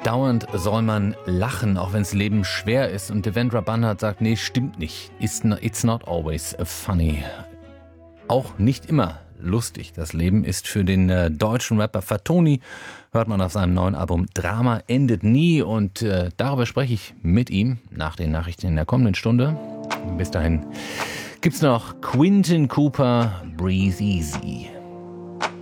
Dauernd soll man lachen, auch wenn das Leben schwer ist. Und Devendra Banhart sagt, nee, stimmt nicht. It's not always funny. Auch nicht immer lustig. Das Leben ist für den deutschen Rapper Fatoni, hört man auf seinem neuen Album Drama endet nie. Und darüber spreche ich mit ihm nach den Nachrichten in der kommenden Stunde. Bis dahin gibt's noch Quinton Cooper, Breathe Easy.